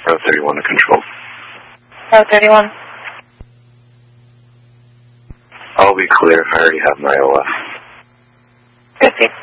Route 31 to control. Route 31. I'll be clear. I already have my OF. Good.